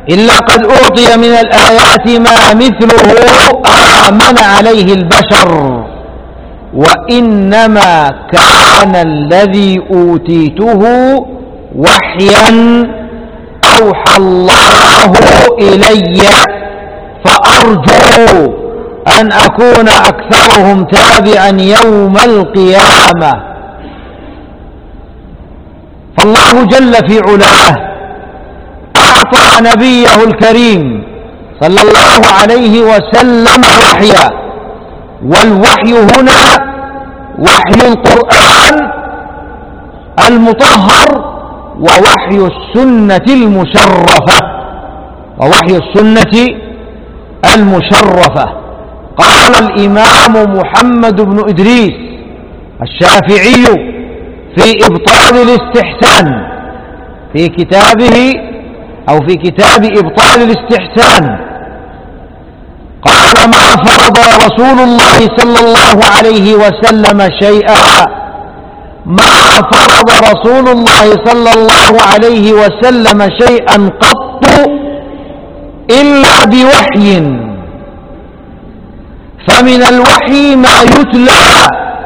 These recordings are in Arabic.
إلا قد أعطي من الآيات ما مثله آمن عليه البشر، وإنما كان الذي أوتيته وحيا أوحى الله إلي، فأرجو أن أكون أكثرهم تابعا يوم القيامة. فالله جل في علاه أعطى نبيه الكريم صلى الله عليه وسلم وحيا، والوحي هنا وحي القرآن المطهر ووحي السنة المشرفة. قال الإمام محمد بن إدريس الشافعي في إبطال الاستحسان في كتابه أو في كتاب إبطال الاستحسان، قال: ما فرض رسول الله صلى الله عليه وسلم شيئا، ما فرض رسول الله صلى الله عليه وسلم شيئا قط إلا بوحي، فمن الوحي ما يتلى،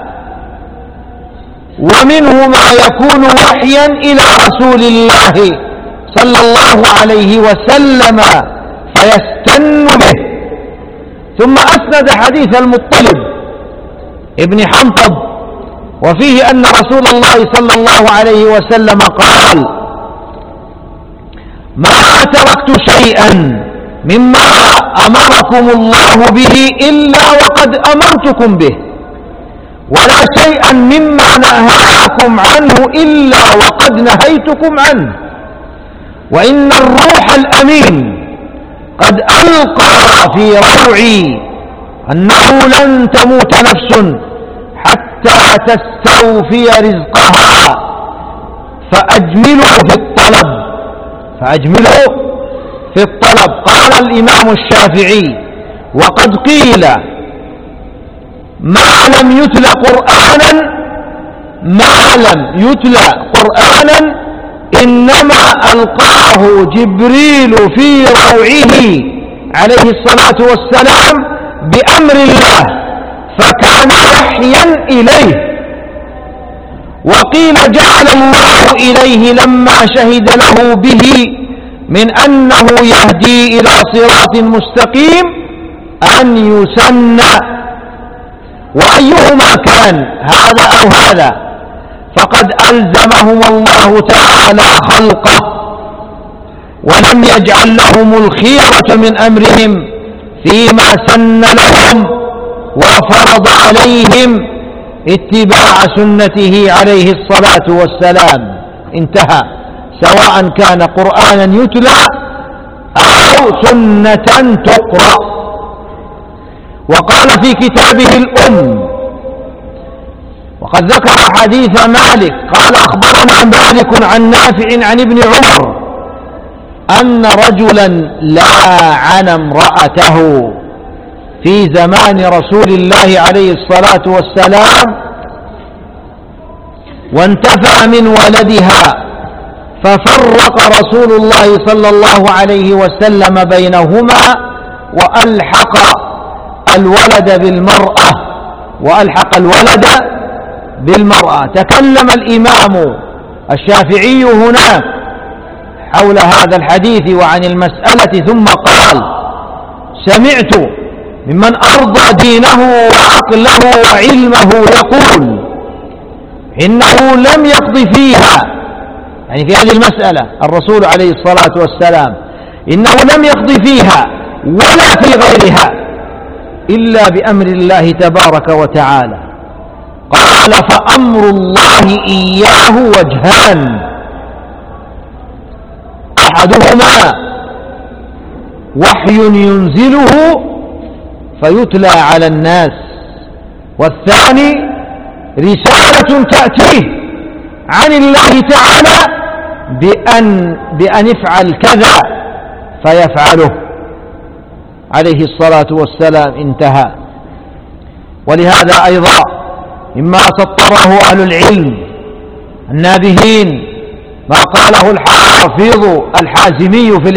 ومنه ما يكون وحيا إلى رسول الله صلى الله عليه وسلم فيستن به. ثم أسند حديث المطلب ابن حنطب وفيه أن رسول الله صلى الله عليه وسلم قال: ما تركت شيئا مما أمركم الله به إلا وقد أمرتكم به، ولا شيئا مما نهاكم عنه إلا وقد نهيتكم عنه، وإن الروح الأمين قد ألقى في روعي أنه لن تموت نفس حتى تستوفي رزقها، فأجملوا في الطلب. قال الإمام الشافعي: وقد قيل ما لم يتلى قرآنا إنما ألقاه جبريل في روعه عليه الصلاة والسلام بأمر الله، فكان وحيا إليه. وقيل جعل الله إليه لما شهد له به من أنه يهدي إلى صراط مستقيم أن يسنى، وأيهما كان هذا أو هذا فقد ألزمهم الله تعالى خلقه، ولم يجعل لهم الخيرة من أمرهم فيما سن لهم، وفرض عليهم اتباع سنته عليه الصلاة والسلام. انتهى، سواء كان قرآنا يتلى أو سنة تقرأ. وقال في كتابه الأم، وقد ذكر حديث مالك قال: أخبرنا مالك عن نافع عن ابن عمر أن رجلا لاعن امرأته في زمان رسول الله عليه الصلاة والسلام، وانتفع من ولدها، ففرق رسول الله صلى الله عليه وسلم بينهما وألحق الولد بالمرأة. تكلم الإمام الشافعي هناك حول هذا الحديث وعن المسألة، ثم قال: سمعت ممن أرضى دينه وعقله وعلمه يقول إنه لم يقضي فيها، يعني في هذه المسألة الرسول عليه الصلاة والسلام إنه لم يقضي فيها ولا في غيرها إلا بأمر الله تبارك وتعالى. قال: فأمر الله إياه وجهان: أحدهما وحي ينزله فيتلى على الناس، والثاني رسالة تأتيه عن الله تعالى بأن افعل كذا فيفعله عليه الصلاة والسلام. انتهى. ولهذا أيضا مما سطره أهل العلم النابهين ما قاله الحافظ الحازمي في